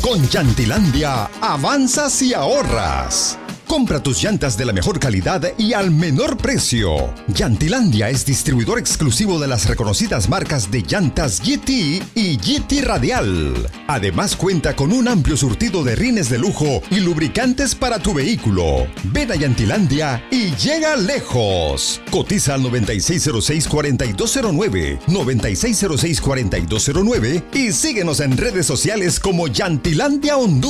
Con Llantilandia, avanzas y ahorras. Compra tus llantas de la mejor calidad y al menor precio. Llantilandia es distribuidor exclusivo de las reconocidas marcas de llantas GT y GT Radial. Además cuenta con un amplio surtido de rines de lujo y lubricantes para tu vehículo. Ven a Llantilandia y llega lejos. Cotiza al 9606-4209, 9606-4209 y síguenos en redes sociales como Llantilandia Honduras.